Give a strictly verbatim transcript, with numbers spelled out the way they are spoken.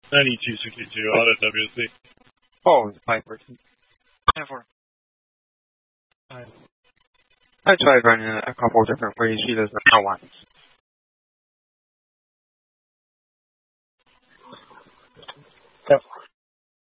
ninety-two sixty-two, auto W S C. Oh, it's Piper. ten four. I tried running it a couple of different ways. She does not want it. Yep.